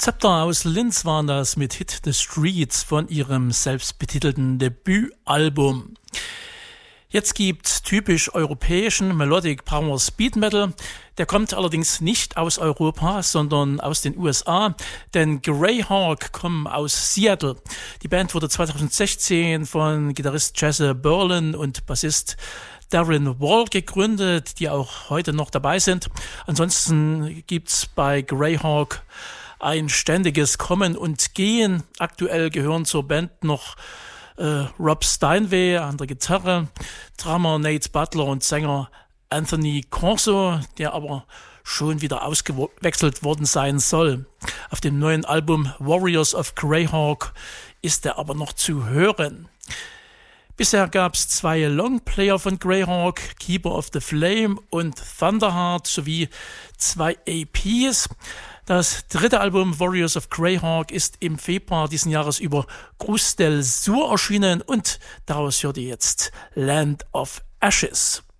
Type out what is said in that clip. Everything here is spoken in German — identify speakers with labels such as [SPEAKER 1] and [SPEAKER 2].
[SPEAKER 1] Zepter aus Linz waren das mit Hit the Streets von ihrem selbstbetitelten Debütalbum. Jetzt gibt's typisch europäischen Melodic Power Speed Metal. Der kommt allerdings nicht aus Europa, sondern aus den USA, denn Greyhawk kommen aus Seattle. Die Band wurde 2016 von Gitarrist Jesse Berlin und Bassist Darren Wall gegründet, die auch heute noch dabei sind. Ansonsten gibt's bei Greyhawk ein ständiges Kommen und Gehen. Aktuell gehören zur Band noch Rob Steinway an der Gitarre, Drummer Nate Butler und Sänger Anthony Corso, der aber schon wieder ausgewechselt worden sein soll. Auf dem neuen Album Warriors of Greyhawk ist er aber noch zu hören. Bisher gab es 2 Longplayer von Greyhawk, Keeper of the Flame und Thunderheart, sowie 2 EPs. Das 3. Album Warriors of Greyhawk ist im Februar diesen Jahres über Cruz del Sur erschienen und daraus hört ihr jetzt Land of Ashes.